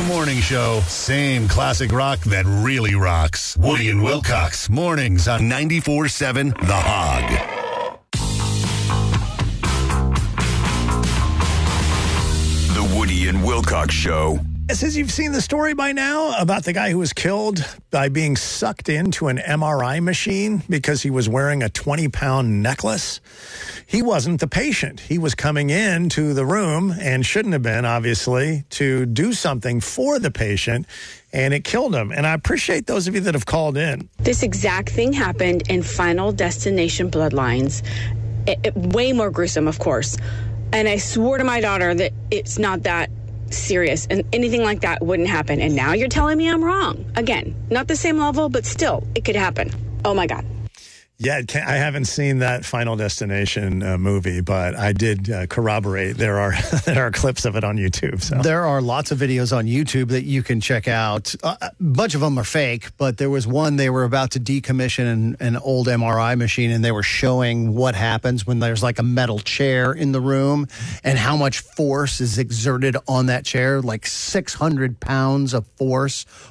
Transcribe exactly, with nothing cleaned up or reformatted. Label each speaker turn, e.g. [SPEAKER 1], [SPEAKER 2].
[SPEAKER 1] morning show. Same classic rock that really rocks. Woody and Wilcox. Mornings on ninety-four seven The Hog.
[SPEAKER 2] The Woody and Wilcox Show.
[SPEAKER 3] Says you've seen the story by now about the guy who was killed by being sucked into an M R I machine because he was wearing a twenty-pound necklace. He wasn't the patient. He was coming into the room and shouldn't have been, obviously, to do something for the patient, and it killed him. And I appreciate those of you that have called in.
[SPEAKER 4] This exact thing happened in Final Destination Bloodlines. It, it, way more gruesome, of course. And I swore to my daughter that it's not that serious and anything like that wouldn't happen. And now you're telling me I'm wrong. Again, not the same level, but still, it could happen. Oh, my God.
[SPEAKER 3] Yeah, I haven't seen that Final Destination uh, movie, but I did uh, corroborate. There are there are clips of it on YouTube. So
[SPEAKER 5] there are lots of videos on YouTube that you can check out. Uh, a bunch of them are fake, but there was one they were about to decommission an, an old M R I machine, and they were showing what happens when there's like a metal chair in the room and how much force is exerted on that chair, like six hundred pounds of force